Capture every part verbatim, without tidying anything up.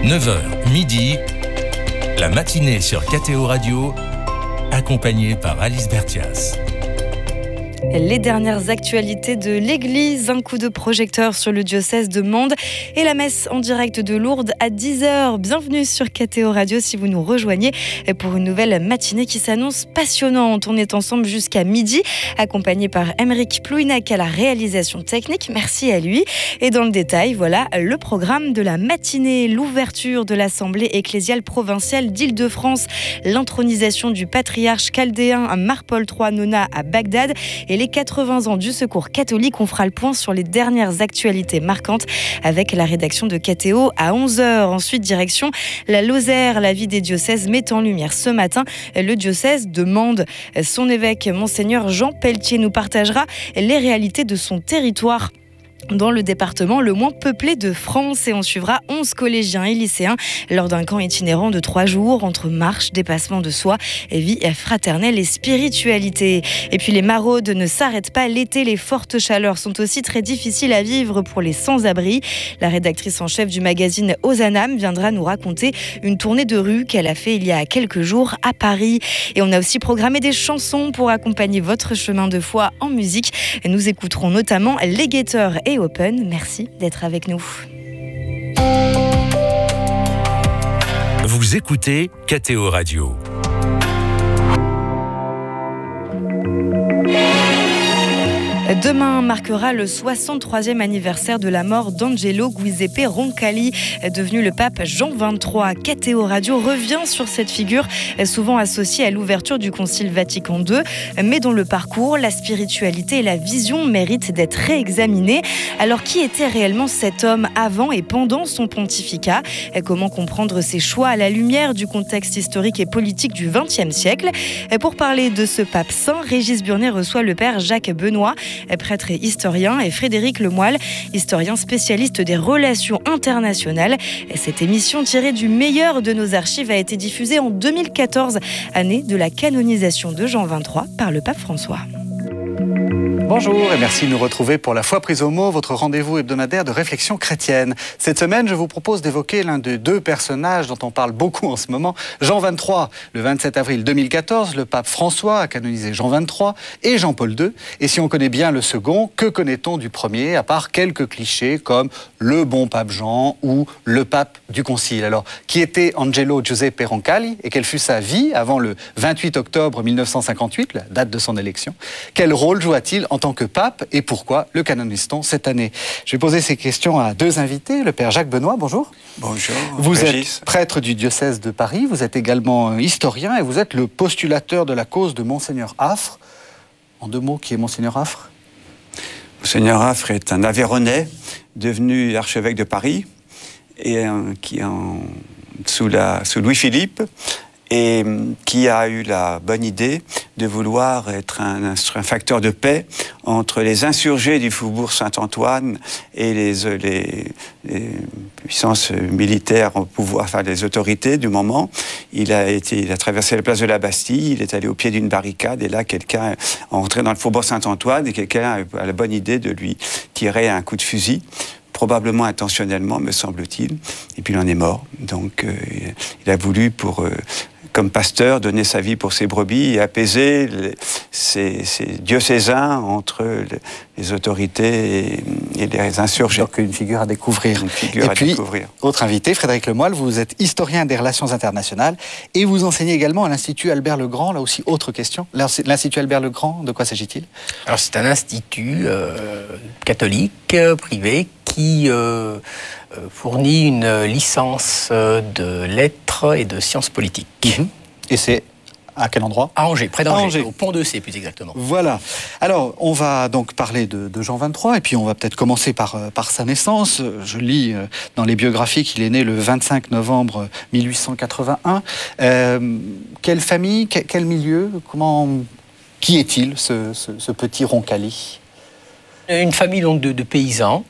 neuf heures, midi, la matinée sur K T O Radio, accompagnée par Alice Bertias. Les dernières actualités de l'Église, un coup de projecteur sur le diocèse de Mende et la messe en direct de Lourdes à dix heures. Bienvenue sur K T O Radio si vous nous rejoignez pour une nouvelle matinée qui s'annonce passionnante. On est ensemble jusqu'à midi, accompagné par Aymeric Plouinac à la réalisation technique. Merci à lui. Et dans le détail, voilà le programme de la matinée. L'ouverture de l'Assemblée ecclésiale provinciale d'Île-de-France, l'intronisation du patriarche chaldéen Marc-Paul trois Nona à Bagdad et les quatre-vingts ans du Secours catholique. On fera le point sur les dernières actualités marquantes avec la rédaction de K T O à onze heures. Ensuite, direction la Lozère. La vie des diocèses met en lumière ce matin le diocèse de Mende. Son évêque, Monseigneur Jean Pelletier, nous partagera les réalités de son territoire dans le département le moins peuplé de France, et on suivra onze collégiens et lycéens lors d'un camp itinérant de trois jours entre marche, dépassement de soi, et vie fraternelle et spiritualité. Et puis les maraudes ne s'arrêtent pas l'été, les fortes chaleurs sont aussi très difficiles à vivre pour les sans-abri. La rédactrice en chef du magazine Ozanam viendra nous raconter une tournée de rue qu'elle a fait il y a quelques jours à Paris. Et on a aussi programmé des chansons pour accompagner votre chemin de foi en musique. Nous écouterons notamment Les Guetteurs et Open. Merci d'être avec nous. Vous écoutez K T O Radio. Demain marquera le soixante-troisième anniversaire de la mort d'Angelo Giuseppe Roncalli, devenu le pape Jean vingt-trois. K T O Radio revient sur cette figure, souvent associée à l'ouverture du Concile Vatican deux, mais dont le parcours, la spiritualité et la vision méritent d'être réexaminés. Alors, qui était réellement cet homme avant et pendant son pontificat ? Comment comprendre ses choix à la lumière du contexte historique et politique du vingtième siècle ? Pour parler de ce pape saint, Régis Burnet reçoit le père Jacques Benoît, prêtre et historien, et Frédéric Lemoyle, historien spécialiste des relations internationales. Et cette émission tirée du meilleur de nos archives a été diffusée en deux mille quatorze, année de la canonisation de Jean vingt-trois par le pape François. Bonjour et merci de nous retrouver pour La Foi prise au mot, votre rendez-vous hebdomadaire de réflexion chrétienne. Cette semaine, je vous propose d'évoquer l'un des deux personnages dont on parle beaucoup en ce moment, Jean vingt-trois. Le vingt-sept avril deux mille quatorze, le pape François a canonisé Jean vingt-trois et Jean-Paul deux. Et si on connaît bien le second, que connaît-on du premier, à part quelques clichés comme le bon pape Jean ou le pape du Concile? Alors, qui était Angelo Giuseppe Roncalli et quelle fut sa vie avant le vingt-huit octobre mille neuf cent cinquante-huit, la date de son élection? Quel rôle joua-t-il en tant que pape et pourquoi le canonise-t-on cette année? Je vais poser ces questions à deux invités. Le père Jacques Benoît, bonjour. Bonjour. Vous Régis. êtes prêtre du diocèse de Paris, vous êtes également historien et vous êtes le postulateur de la cause de Monseigneur Affre. En deux mots, qui est Monseigneur Affre? Monseigneur Affre est un Aveyronais devenu archevêque de Paris et euh, qui en, sous, la, sous Louis-Philippe, et qui a eu la bonne idée de vouloir être un, un facteur de paix entre les insurgés du faubourg Saint-Antoine et les, les, les puissances militaires au pouvoir, enfin les autorités du moment. Il a, été, il a traversé la place de la Bastille, il est allé au pied d'une barricade, et là, quelqu'un est entré dans le faubourg Saint-Antoine, et quelqu'un a la bonne idée de lui tirer un coup de fusil, probablement intentionnellement, me semble-t-il, et puis il en est mort. Donc euh, il a voulu, pour, euh, comme pasteur, donner sa vie pour ses brebis et apaiser les, ces, ces diocésains entre les, les autorités et, et les insurgés. Donc une figure à découvrir. Une figure et à puis, découvrir. Autre invité, Frédéric Lemoyle, vous êtes historien des relations internationales et vous enseignez également à l'Institut Albert le Grand. Là aussi, autre question. L'Institut Albert le Grand, de quoi s'agit-il? Alors c'est un institut euh, catholique, euh, privé, qui euh, fournit une licence de lettres et de sciences politiques. Mmh. Et c'est à quel endroit? À Angers, près d'Angers, Angers. Au Pont-de-Cé plus exactement. Voilà. Alors, on va donc parler de, de Jean vingt-trois, et puis on va peut-être commencer par, par sa naissance. Je lis dans les biographies qu'il est né le vingt-cinq novembre mille huit cent quatre-vingt-un. Euh, quelle famille, quel, quel milieu, comment, qui est-il, ce, ce, ce petit Roncalli? Une famille donc de, de paysans,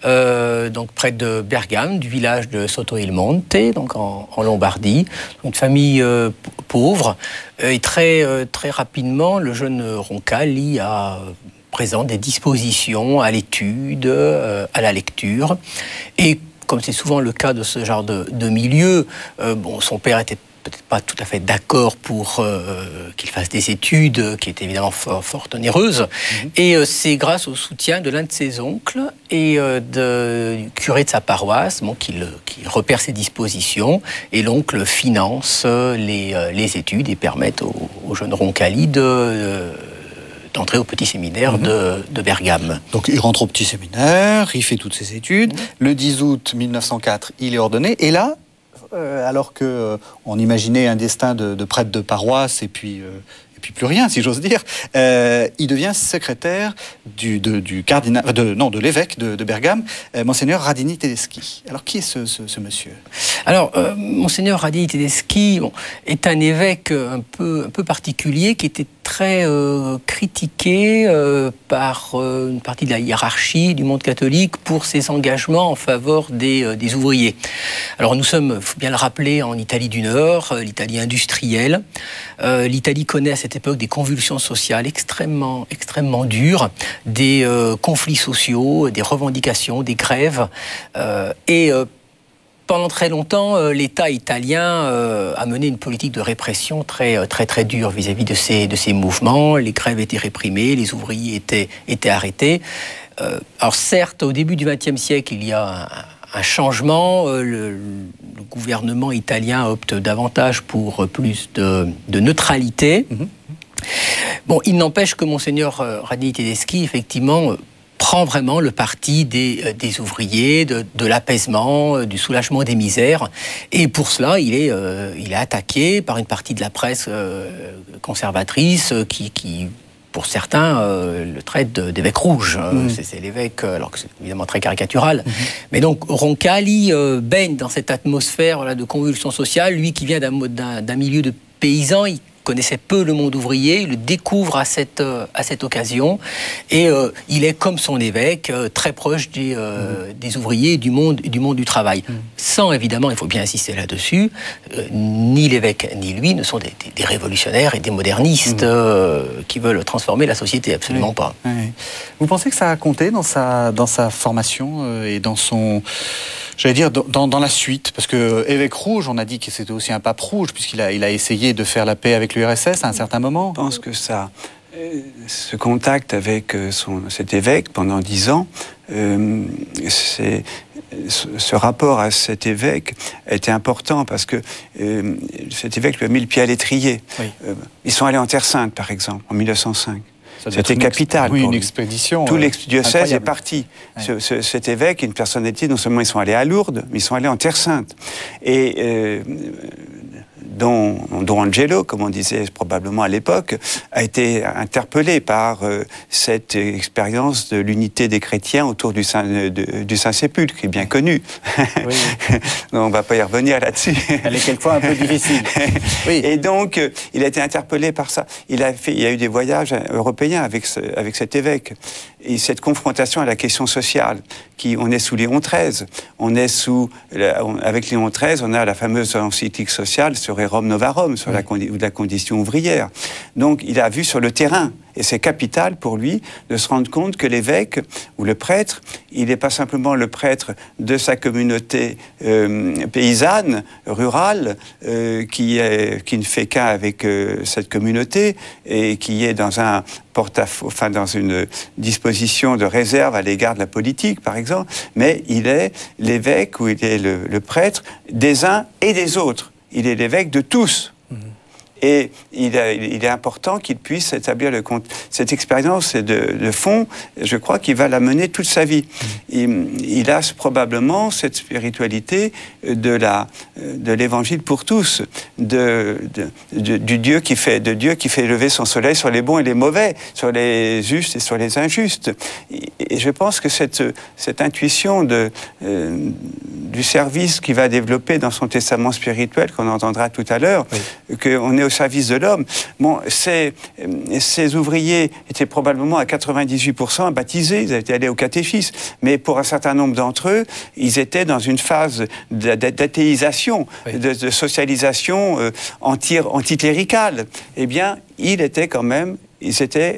euh, donc près de Bergame, du village de Sotto il Monte, donc en, en Lombardie. Une famille euh, pauvre. Et très, euh, très rapidement, le jeune Roncalli a présente des dispositions à l'étude, euh, à la lecture. Et comme c'est souvent le cas de ce genre de, de milieu, euh, bon, son père était peut-être pas tout à fait d'accord pour euh, qu'il fasse des études, qui étaient évidemment fort, fort onéreuses. Mmh. Et euh, c'est grâce au soutien de l'un de ses oncles et euh, de, du curé de sa paroisse bon, qu'il, qu'il repère ses dispositions. Et l'oncle finance les, les études et permet au, au jeune Roncalli de... Euh, d'entrer au petit séminaire mmh. de, de Bergame. Donc il rentre au petit séminaire, il fait toutes ses études. Mmh. Le dix août mille neuf cent quatre, il est ordonné. Et là, euh, alors qu'on euh, imaginait un destin de, de prêtre de paroisse et puis, euh, et puis plus rien, si j'ose dire, euh, il devient secrétaire du, de, du cardinal, de, non, de l'évêque de, de Bergame, euh, Monseigneur Radini Tedeschi. Alors qui est ce, ce, ce monsieur ? Alors, euh, Monseigneur Radini Tedeschi bon, est un évêque un peu, un peu particulier qui était très euh, critiqué euh, par euh, une partie de la hiérarchie du monde catholique pour ses engagements en faveur des, euh, des ouvriers. Alors nous sommes, il faut bien le rappeler, en Italie du Nord, euh, l'Italie industrielle. Euh, L'Italie connaît à cette époque des convulsions sociales extrêmement, extrêmement dures, des euh, conflits sociaux, des revendications, des grèves. Euh, et euh, Pendant très longtemps, euh, l'État italien euh, a mené une politique de répression très, très, très dure vis-à-vis de ces, de ces mouvements. Les grèves étaient réprimées, les ouvriers étaient, étaient arrêtés. Euh, alors certes, au début du vingtième siècle, il y a un, un changement. Euh, le, le gouvernement italien opte davantage pour plus de, de neutralité. Mmh. Bon, il n'empêche que Monseigneur Radini Tedeschi, effectivement, prend vraiment le parti des, des ouvriers, de, de l'apaisement, du soulagement des misères. Et pour cela, il est, euh, il est attaqué par une partie de la presse euh, conservatrice qui, qui, pour certains, euh, le traite d'évêque rouge. Mmh. C'est, c'est l'évêque, alors que c'est évidemment très caricatural. Mmh. Mais donc, Roncalli euh, baigne dans cette atmosphère voilà, de convulsion sociale. Lui qui vient d'un, d'un, d'un milieu de paysans, il connaissait peu le monde ouvrier, il le découvre à cette, euh, à cette occasion et euh, il est comme son évêque euh, très proche des, euh, mmh. des ouvriers et du monde, du monde du travail. Mmh. Sans évidemment, il faut bien insister là-dessus, euh, ni l'évêque ni lui ne sont des, des, des révolutionnaires et des modernistes mmh. euh, qui veulent transformer la société, absolument oui. pas. Oui. Vous pensez que ça a compté dans sa, dans sa formation euh, et dans son... J'allais dire, dans, dans la suite, parce que évêque rouge, on a dit que c'était aussi un pape rouge, puisqu'il a, il a essayé de faire la paix avec l'U R S S à un certain moment. Je pense que ça, euh, ce contact avec son, cet évêque pendant dix ans, euh, c'est, ce rapport à cet évêque était important, parce que euh, cet évêque lui a mis le pied à l'étrier. Oui. Euh, ils sont allés en Terre Sainte, par exemple, en mille neuf cent cinq. C'était capital. Oui, une expédition. Tout l'ex-diocèse est parti. Ouais. Ce, ce, cet évêque, une personnalité, non seulement ils sont allés à Lourdes, mais ils sont allés en Terre Sainte. Et euh, dont, dont Angelo, comme on disait probablement à l'époque, a été interpellé par euh, cette expérience de l'unité des chrétiens autour du Saint, de, du Saint-Sépulcre, qui est bien connue. Oui. On ne va pas y revenir là-dessus. Elle est quelquefois un peu difficile. Oui. Et donc, euh, il a été interpellé par ça. Il a, fait, il y a eu des voyages européens avec, ce, avec cet évêque. Et cette confrontation à la question sociale, qui, on est sous Léon treize, on est sous, on, avec Léon treize, on a la fameuse encyclique sociale sur Rerum Novarum, sur oui. la, condi, la condition ouvrière. Donc, il a vu sur le terrain, et c'est capital pour lui de se rendre compte que l'évêque ou le prêtre, il n'est pas simplement le prêtre de sa communauté euh, paysanne, rurale, euh, qui, est, qui ne fait qu'un avec euh, cette communauté et qui est dans un porte-à-faux, enfin dans une disposition de réserve à l'égard de la politique, par exemple, mais il est l'évêque ou il est le, le prêtre des uns et des autres. Il est l'évêque de tous. Mmh. Et il, a, il est important qu'il puisse établir le compte. Cette expérience de, de fond, je crois qu'il va la mener toute sa vie. Il, il a probablement cette spiritualité de, la, de l'évangile pour tous, de, de, de, du Dieu qui fait, de Dieu qui fait lever son soleil sur les bons et les mauvais, sur les justes et sur les injustes. Et, et je pense que cette, cette intuition de, euh, du service qu'il va développer dans son testament spirituel, qu'on entendra tout à l'heure, oui. qu'on est au service de l'homme. Bon, ces, ces ouvriers étaient probablement à quatre-vingt-dix-huit pour cent baptisés, ils étaient allés au catéchisme, mais pour un certain nombre d'entre eux, ils étaient dans une phase d'athéisation, oui. de, de socialisation euh, anti, anticléricale. Eh bien, il était quand même, ils étaient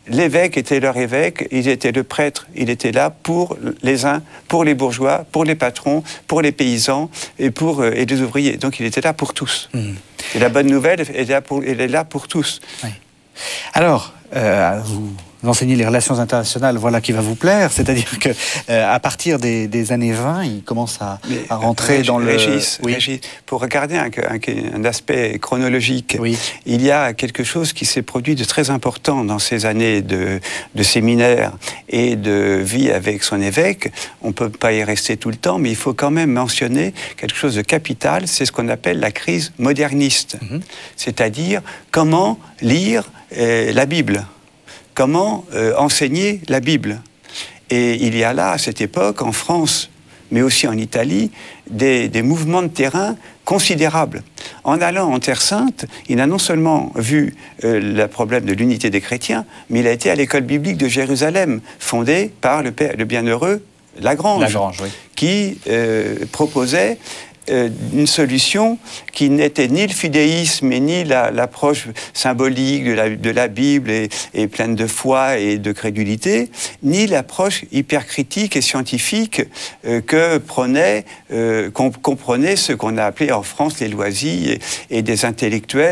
l'évêque était leur évêque, il était le prêtre, il était là pour les uns, pour les bourgeois, pour les patrons, pour les paysans et, pour, et les ouvriers. Donc il était là pour tous. Mmh. Et la bonne nouvelle, elle est là pour, elle est là pour tous. Oui. Alors, euh, vous enseignez les relations internationales, voilà qui va vous plaire, c'est-à-dire que euh, à partir des, des années vingt, il commence à, Mais, à rentrer Régis, dans le... Régis, oui. Régis, pour regarder un, un, un aspect chronologique, oui. il y a quelque chose qui s'est produit de très important dans ces années de, de séminaire et de vie avec son évêque. On ne peut pas y rester tout le temps, mais il faut quand même mentionner quelque chose de capital, c'est ce qu'on appelle la crise moderniste, mm-hmm. c'est-à-dire comment lire euh, la Bible. Comment euh, enseigner la Bible. Et il y a là, à cette époque, en France, mais aussi en Italie, des, des mouvements de terrain considérables. En allant en Terre Sainte, il a non seulement vu euh, le problème de l'unité des chrétiens, mais il a été à l'école biblique de Jérusalem, fondée par le, père, le bienheureux Lagrange, Lagrange oui. qui euh, proposait une solution qui n'était ni le fidéisme et ni la, l'approche symbolique de la, de la Bible et, et pleine de foi et de crédulité, ni l'approche hypercritique et scientifique euh, que prenaient, euh, qu'on comprenait ce qu'on a appelé en France les loisirs et, et des intellectuels